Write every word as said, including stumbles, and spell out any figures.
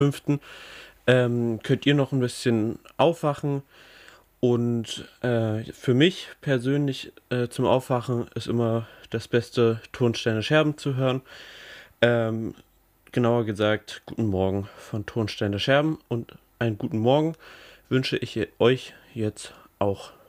fünften Ähm, könnt ihr noch ein bisschen aufwachen. Und äh, für mich persönlich äh, zum Aufwachen ist immer das Beste, Tonsteine Scherben zu hören. Ähm, Genauer gesagt, guten Morgen von Tonsteine Scherben und einen guten Morgen wünsche ich euch jetzt auch.